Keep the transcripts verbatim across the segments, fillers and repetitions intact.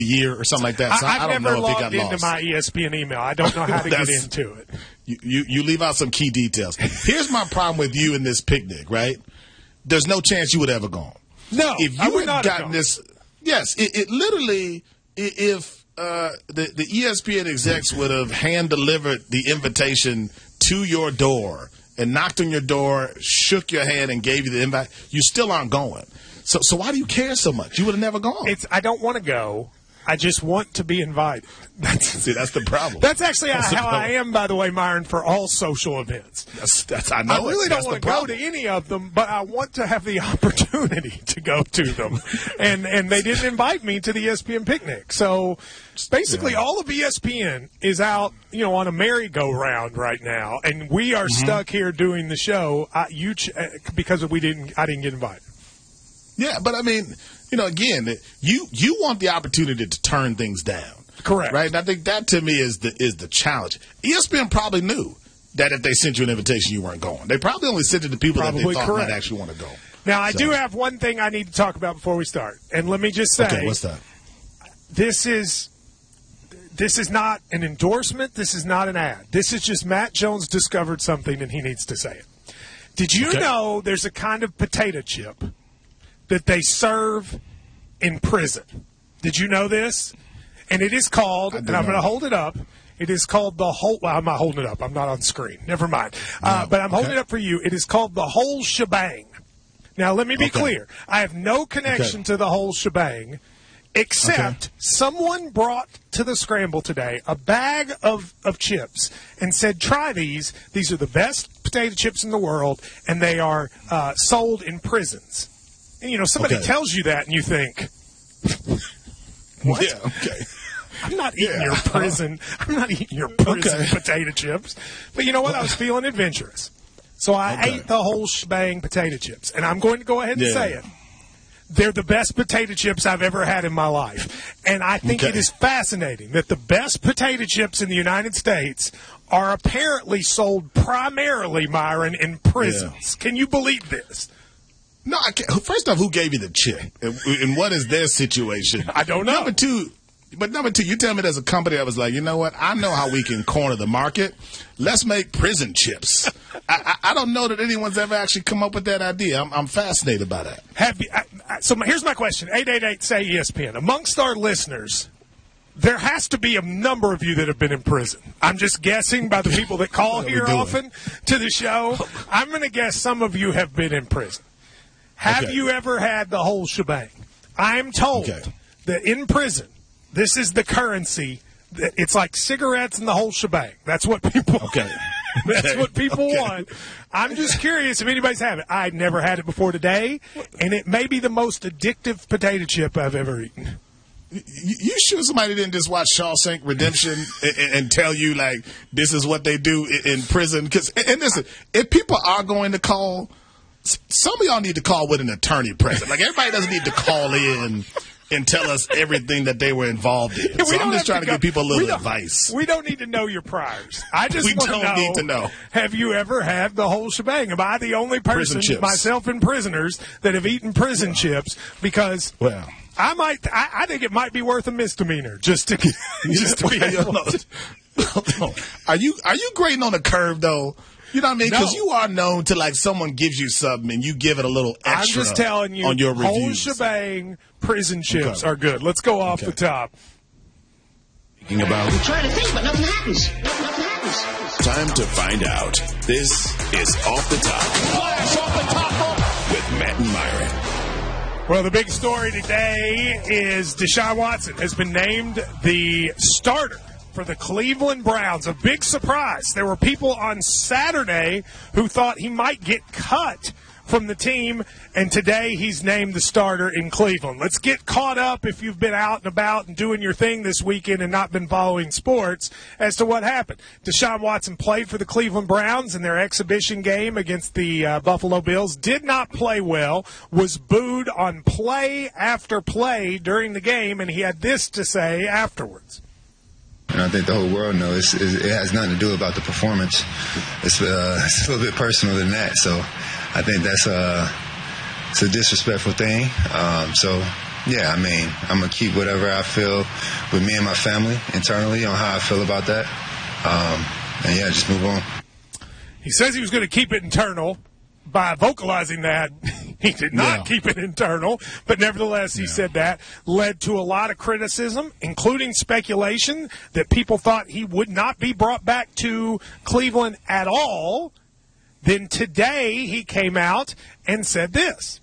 year or something like that. So I, I've I don't never know if it got logged into lost. my E S P N email. I don't know how to get into it. You, you you leave out some key details. Here's my problem with you in this picnic, right? There's no chance you would ever gone. No, if I you would had not have gotten gone. this, yes, it, it literally, i- if uh, the the E S P N execs would have hand delivered the invitation to your door and knocked on your door, shook your hand, and gave you the invite, you still aren't going. So, so why do you care so much? You would have never gone. It's I don't want to go. I just want to be invited. That's, See, that's the problem. That's actually That's the how I problem. am, by the way, Myron, for all social events. That's, that's I know. I it. really That's don't want the to go problem. to any of them, but I want to have the opportunity to go to them. and and they didn't invite me to the E S P N picnic. So basically, Yeah. all of E S P N is out, you know, on a merry-go-round right now, and we are Mm-hmm. stuck here doing the show. I, you ch- uh, because we didn't, I didn't get invited. Yeah, but I mean, you know, again, you you want the opportunity to turn things down. Correct. Right? And I think that to me is the is the challenge. E S P N probably knew that if they sent you an invitation, you weren't going. They probably only sent it to people that Probably they thought correct. might actually want to go. Now, I So- do have one thing I need to talk about before we start, and let me just say, Okay, what's that? this is this is not an endorsement. This is not an ad. This is just Matt Jones discovered something, and he needs to say it. Did you Okay. know there's a kind of potato chip that they serve in prison? Did you know this? And it is called, and did I'm not. going to hold it up. It is called the whole. Well, I'm not holding it up. I'm not on screen. Never mind. Uh, No, but I'm holding okay. it up for you. It is called the whole shebang. Now, let me be Okay. clear. I have no connection Okay. to the whole shebang, except Okay. someone brought to the scramble today a bag of, of chips and said, try these. These are the best potato chips in the world, and they are uh, sold in prisons. And, you know, somebody Okay. tells you that, and you think, what? Yeah, okay. I'm not eating Yeah. your prison. I'm not eating your prison Okay. potato chips. But you know what? I was feeling adventurous. So I Okay. ate the whole shebang potato chips. And I'm going to go ahead and Yeah. say it. They're the best potato chips I've ever had in my life. And I think Okay. it is fascinating that the best potato chips in the United States are apparently sold primarily, Myron, in prisons. Can you believe this? No, I can't. First off, who gave you the chip? And, and what is their situation? I don't know. Number two, but number two, you tell me there's a company that was like, you know what? I know how we can corner the market. Let's make prison chips. I, I, I don't know that anyone's ever actually come up with that idea. I'm, I'm fascinated by that. Have you, I, I, so my, here's my question: eight eight eight say E S P N. Amongst our listeners, there has to be a number of you that have been in prison. I'm just guessing by the people that call What are we here doing? often to the show. I'm going to guess some of you have been in prison. Have Okay. you ever had the whole shebang? I'm told Okay. that in prison, this is the currency. That it's like cigarettes and the whole shebang. That's what people. Okay. That's Okay. what people Okay. want. I'm just curious if anybody's had it. I've never had it before today, and it may be the most addictive potato chip I've ever eaten. You, you sure somebody didn't just watch Shawshank Redemption and, and, and tell you, like, this is what they do in, in prison? Because, and listen, if people are going to call, s- some of y'all need to call with an attorney present. Like, everybody doesn't need to call in and tell us everything that they were involved in. We So don't I'm have just trying to go- give people a we little don't- advice. We don't need to know your priors. I just We want don't to know, need to know. Have you ever had the whole shebang? Am I the only Prison person, chips. myself and prisoners, that have eaten prison chips? Because Well, I might, I, I think it might be worth a misdemeanor just to get, just to be Well, able no. to. Are you are you grading on the curve though? You know what I mean? Because No. you are known to, like, someone gives you something and you give it a little I'm extra. just telling you, on your whole reviews. shebang prison chips Okay. are good. Let's go off Okay. the top. Thinking about Trying to think, but nothing happens. Nothing happens. Time to find out. This is Off the Top. Flash off the top. With Matt and Myron. Well, the big story today is Deshaun Watson has been named the starter for the Cleveland Browns. A big surprise. There were people on Saturday who thought he might get cut from the team, and today he's named the starter in Cleveland. Let's get caught up, if you've been out and about and doing your thing this weekend and not been following sports, as to what happened. Deshaun Watson played for the Cleveland Browns in their exhibition game against the uh, Buffalo Bills. Did not play well, was booed on play after play during the game, and he had this to say afterwards. And I think the whole world knows it's, it has nothing to do about the performance. It's, uh, it's a little bit personal than that. So I think that's a, it's a disrespectful thing. Um, so Yeah, I mean, I'm going to keep whatever I feel with me and my family internally on how I feel about that. Um, and, yeah, just move on. He says he was going to keep it internal. By vocalizing that, he did not Yeah. keep it internal. But nevertheless, he Yeah. said that led to a lot of criticism, including speculation that people thought he would not be brought back to Cleveland at all. Then today he came out and said this.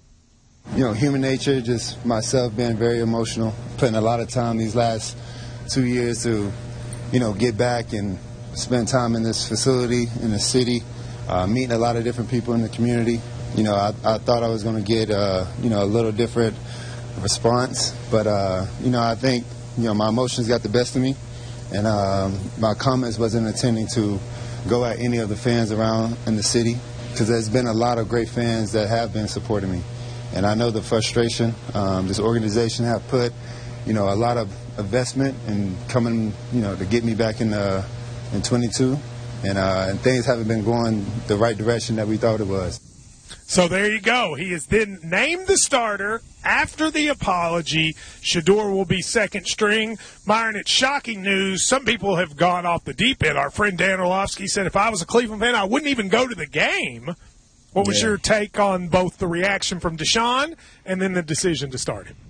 You know, human nature, just myself being very emotional, putting a lot of time these last two years to, you know, get back and spend time in this facility, in the city, uh, meeting a lot of different people in the community. You know, I, I thought I was going to get, uh, you know, a little different response, but, uh, you know, I think, you know, my emotions got the best of me, and um, my comments wasn't intending to go at any of the fans around in the city, because there's been a lot of great fans that have been supporting me. And I know the frustration um, this organization have put, you know, a lot of investment in coming, you know, to get me back in uh, in twenty-two, and uh, and things haven't been going the right direction that we thought it was. So there you go. He is then named the starter after the apology. Shedeur will be second string. Myron, it's shocking news. Some people have gone off the deep end. Our friend Dan Orlovsky said, if I was a Cleveland fan, I wouldn't even go to the game. What was Yeah. your take on both the reaction from Deshaun and then the decision to start him?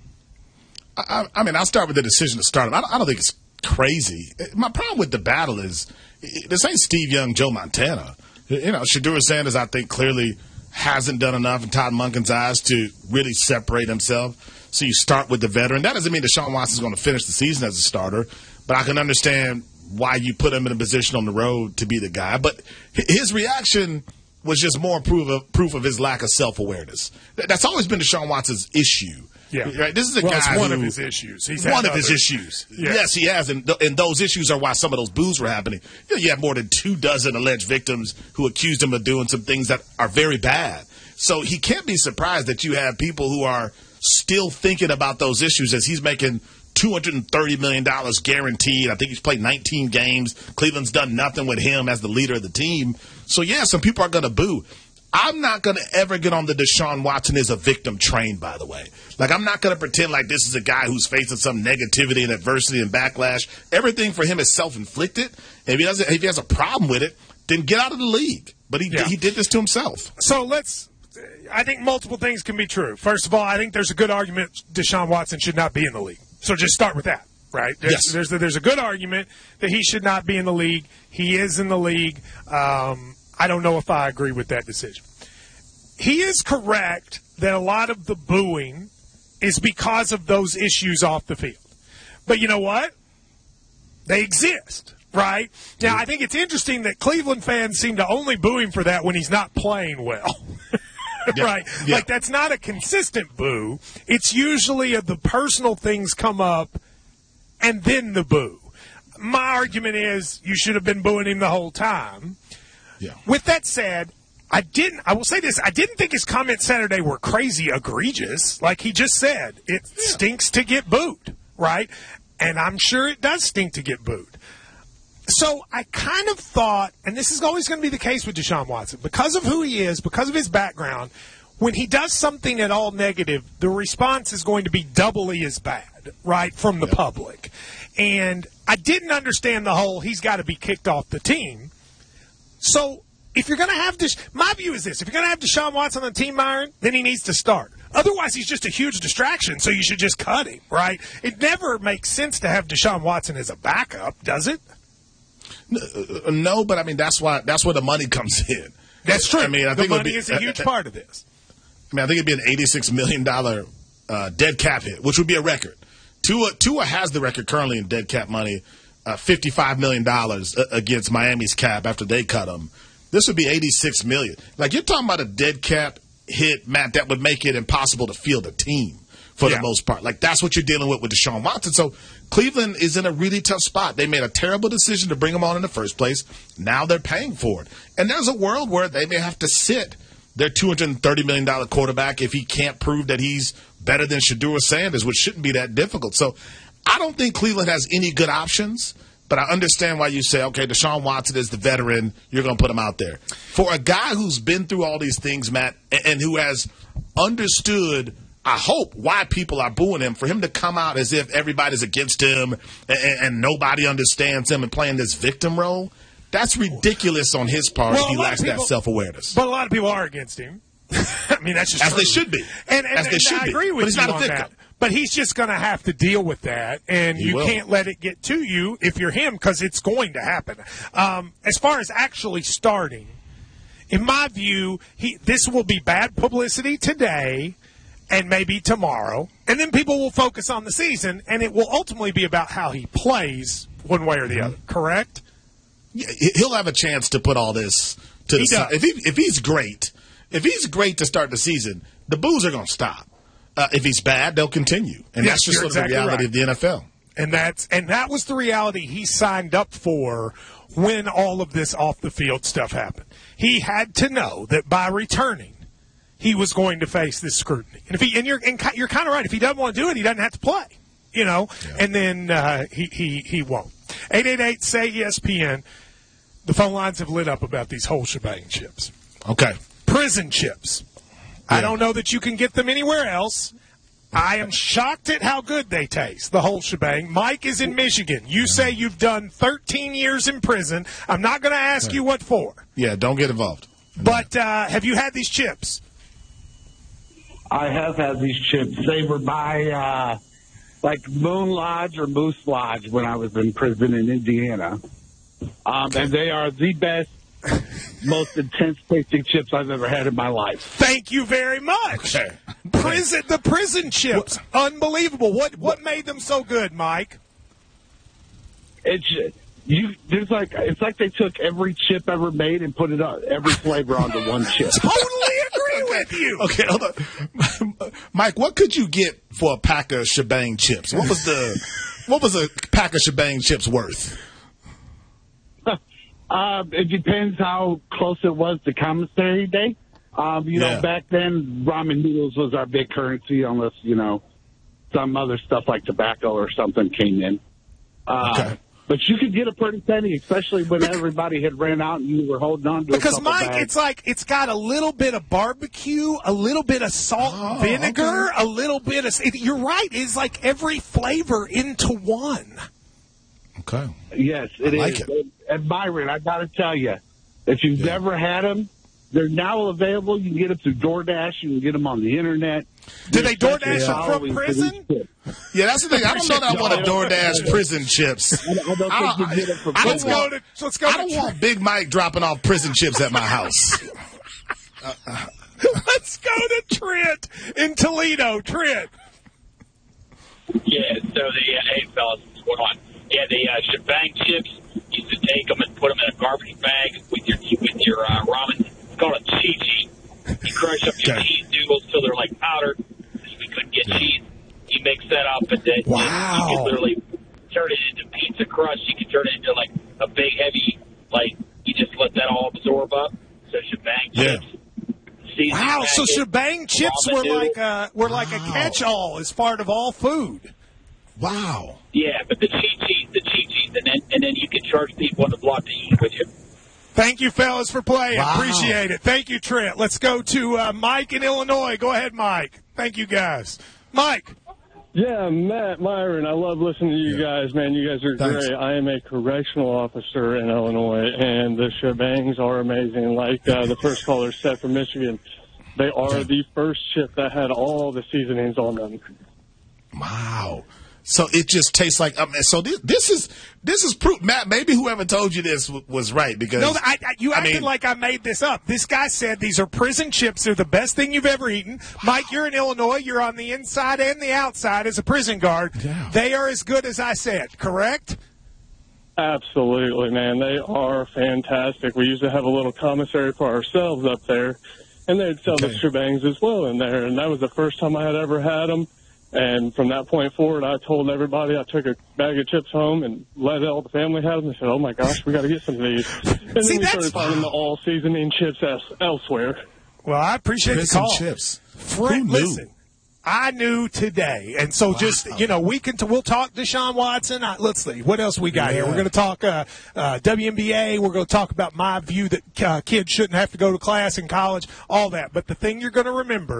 I, I mean, I'll start with the decision to start him. I don't, I don't think it's crazy. My problem with the battle is this ain't Steve Young, Joe Montana. You know, Shedeur Sanders, I think, clearly hasn't done enough in Todd Monken's eyes to really separate himself. So you start with the veteran. That doesn't mean Deshaun Watson's going to finish the season as a starter, but I can understand why you put him in a position on the road to be the guy. But his reaction was just more proof of, proof of his lack of self-awareness. That's always been Deshaun Watson's issue. Yeah. Right? This is a well, guy it's one who, of his issues. He's had one of his others. issues. Yeah. Yes, he has, and, th- and those issues are why some of those boos were happening. You know, you have more than two dozen alleged victims who accused him of doing some things that are very bad. So he can't be surprised that you have people who are still thinking about those issues as he's making two hundred thirty million dollars guaranteed. I think he's played nineteen games. Cleveland's done nothing with him as the leader of the team. So, yeah, some people are going to boo. I'm not going to ever get on the Deshaun Watson is a victim train, by the way. Like, I'm not going to pretend like this is a guy who's facing some negativity and adversity and backlash. Everything for him is self-inflicted. If he doesn't, if he has a problem with it, then get out of the league. But he, Yeah. he did this to himself. So let's – I think multiple things can be true. First of all, I think there's a good argument Deshaun Watson should not be in the league. So just start with that, right? There's, Yes. there's, there's a good argument that he should not be in the league. He is in the league. Um, I don't know if I agree with that decision. He is correct that a lot of the booing is because of those issues off the field. But you know what? They exist, right? Now, I think it's interesting that Cleveland fans seem to only boo him for that when he's not playing well. Yeah. Right? Yeah. Like, that's not a consistent boo. It's usually a, the personal things come up and then the boo. My argument is you should have been booing him the whole time. Yeah. With that said, I didn't. I will say this. I didn't think his comments Saturday were crazy egregious. Like he just said, it yeah. stinks to get booed, right? And I'm sure it does stink to get booed. So I kind of thought, and this is always going to be the case with Deshaun Watson, because of who he is, because of his background, when he does something at all negative, the response is going to be doubly as bad, right, from the yeah. public. And I didn't understand the whole he's got to be kicked off the team. So if you're going to have this, my view is this: if you're going to have Deshaun Watson on the team, Myron, then he needs to start. Otherwise, he's just a huge distraction, so you should just cut him, right? It never makes sense to have Deshaun Watson as a backup, does it? No, but I mean that's why that's where the money comes in. That's true. I mean, I the think money be, is a huge uh, part of this. I mean, I think it'd be an eighty-six million dollars uh, dead cap hit, which would be a record. Tua, Tua has the record currently in dead cap money, uh, fifty-five million dollars against Miami's cap after they cut him. This would be eighty-six million dollars. Like, you're talking about a dead cap hit, Matt, that would make it impossible to field a team for yeah. the most part. Like, that's what you're dealing with with Deshaun Watson. So Cleveland is in a really tough spot. They made a terrible decision to bring him on in the first place. Now they're paying for it. And there's a world where they may have to sit their two hundred thirty million dollars quarterback if he can't prove that he's better than Shedeur Sanders, which shouldn't be that difficult. So I don't think Cleveland has any good options, but I understand why you say, okay, Deshaun Watson is the veteran. You're going to put him out there. For a guy who's been through all these things, Matt, and who has understood I hope why people are booing him, for him to come out as if everybody's against him and, and nobody understands him and playing this victim role. That's ridiculous on his part. Well, he lacks people, that self-awareness. But a lot of people are against him. I mean, that's just as true. they should be. And, and, as they and should I be. agree with but he's you not a on victim. that. But he's just going to have to deal with that, and He you will. can't let it get to you if you're him, because it's going to happen. Um, as far as actually starting, in my view, he this will be bad publicity today and maybe tomorrow, and then people will focus on the season, and it will ultimately be about how he plays one way or the other. Correct? Yeah, he'll have a chance to put all this to He the side. does. If he if he's great, if he's great to start the season, the boos are going to stop. Uh, if he's bad, they'll continue, and Yes, that's just you're sort of exactly the reality right. of the N F L. And that's and that was the reality he signed up for when all of this off the field stuff happened. He had to know that by returning, he was going to face this scrutiny. And if he and you're and you're kind of right. If he doesn't want to do it, he doesn't have to play. You know, Yeah. and then uh, he he he won't. Eight eight eight say E S P N. The phone lines have lit up about these whole shebang chips. Okay. Prison chips. I Yeah. don't know that you can get them anywhere else. I am shocked at how good they taste, the whole shebang. Mike is in Michigan. You say you've done thirteen years in prison. I'm not going to ask you what for. Yeah, don't get involved. But uh, have you had these chips? I have had these chips. They were by uh, like Moon Lodge or Moose Lodge when I was in prison in Indiana. Um, and they are the best, most intense tasting chips I've ever had in my life. Thank you very much. Okay. Prison, the prison chips, unbelievable. What what made them so good, Mike? It's you. There's like it's like they took every chip ever made and put it on every flavor onto one chip. Totally agree with you. Okay, hold on. Mike, what could you get for a pack of shebang chips? What was the what was a pack of shebang chips worth? Uh, it depends how close it was to commissary day. Um, you Yeah. know, back then ramen noodles was our big currency, unless you know some other stuff like tobacco or something came in. Uh, Okay. But you could get a pretty penny, especially when everybody had ran out and you were holding on to a Because couple Mike, bags. it's like it's got a little bit of barbecue, a little bit of salt Oh, and vinegar, okay. a little bit of. It, you're right. It's like every flavor into one. Okay. Yes, it I like is. it. And Byron, I got to tell you, if you've Yeah. never had them, they're now available. You can get them through DoorDash. You can get them on the internet. Do they There's DoorDash such a them from following for these prison? chips. Yeah, that's the thing. I don't know that I want a DoorDash prison chips. I don't think I you don't- get it for I don't Let's prison. go want- to. Let's go. I to don't Trent. want Big Mike dropping off prison chips at my house. Let's go to Trent in Toledo. Trent. Yeah, so the, uh, hey, fellas, what's going on? Yeah, the uh, shebang chips, used to take them and put them in a garbage bag with your with your uh, ramen. It's called a chi-chi. You crush up your Okay. cheese noodles till they're like powder, because we couldn't get cheese. You mix that up, and then Wow. you can literally turn it into pizza crust. You can turn it into, like, a big, heavy, like, you just let that all absorb up. So shebang Yeah. chips. Seasoning Wow. So packet, shebang chips ramen were noodle. like a were like a Wow. catch-all as part of all food. Wow. Yeah, but the chi-chis, the chi-chis, and then, and then you can charge people on the block to eat with you. Thank you, fellas, for playing. Wow. Appreciate it. Thank you, Trent. Let's go to uh, Mike in Illinois. Go ahead, Mike. Thank you, guys. Mike. Yeah, Matt, Myron, I love listening to you guys, man. You guys are Thanks. great. I am a correctional officer in Illinois, and the shebangs are amazing. Like uh, the first caller said from Michigan, they are the first chip that had all the seasonings on them. Wow. So it just tastes like. Um, so this, this is this is proof. Matt, maybe whoever told you this w- was right because No, I, I, you I acted mean- like I made this up. This guy said these are prison chips. They're the best thing you've ever eaten. Mike, you're in Illinois. You're on the inside and the outside as a prison guard. Yeah. They are as good as I said, correct? Absolutely, man. They are fantastic. We used to have a little commissary for ourselves up there, and they'd sell the Okay. shebangs as well in there. And that was the first time I had ever had them. And from that point forward, I told everybody, I took a bag of chips home and let all the family have them. They said, oh, my gosh, we got to get some of these. And See, then we that's- started finding the all-seasoning chips else- elsewhere. Well, I appreciate prison the call. chips. Frank, Who knew? listen, I knew today, and so just you know, we can t- we'll talk Deshaun Watson. I, let's see what else we got here. Yeah. We're going to talk uh, uh, W N B A. We're going to talk about my view that uh, kids shouldn't have to go to class in college, all that. But the thing you're going to remember,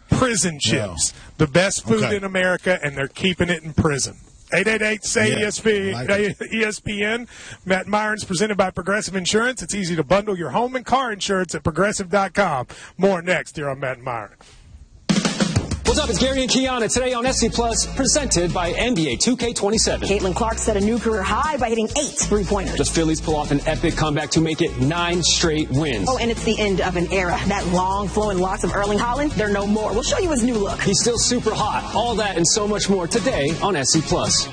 prison chips. Yeah. The best food okay. in America, and they're keeping it in prison. eight eight eight, S A Y, yeah, E S P, like E S P N. Matt Myron's presented by Progressive Insurance. It's easy to bundle your home and car insurance at progressive dot com. More next here on Matt and Myron. What's up? It's Gary and Kiana today on S C Plus, presented by N B A two K twenty-seven. Caitlin Clark set a new career high by hitting eight three-pointers. The Phillies pull off an epic comeback to make it nine straight wins. Oh, and it's the end of an era. That long, flowing locks of Erling Haaland, they're no more. We'll show you his new look. He's still super hot. All that and so much more today on S C Plus.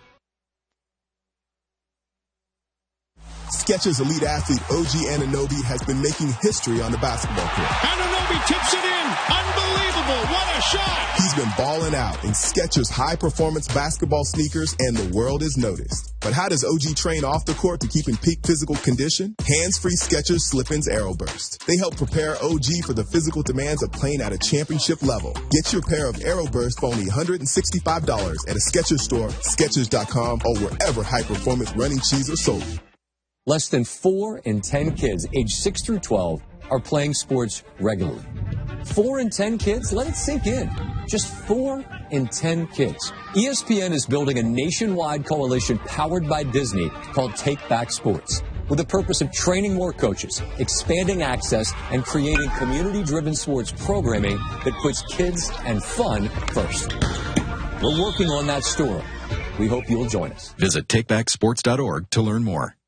Skechers elite athlete O G Anunoby has been making history on the basketball court. Anunoby tips it in. Unbelievable. What a shot. He's been balling out in Skechers high-performance basketball sneakers, and the world has noticed. But how does O G train off the court to keep in peak physical condition? Hands-free Skechers Slip-ins Aeroburst. They help prepare O G for the physical demands of playing at a championship level. Get your pair of Aeroburst for only one hundred sixty-five dollars at a Skechers store, Skechers dot com, or wherever high-performance running shoes are sold. Less than four in ten kids aged six through twelve are playing sports regularly. Four in ten kids? Let it sink in. Just four in ten kids. E S P N is building a nationwide coalition powered by Disney called Take Back Sports, with the purpose of training more coaches, expanding access, and creating community-driven sports programming that puts kids and fun first. We're working on that story. We hope you'll join us. Visit take back sports dot org to learn more.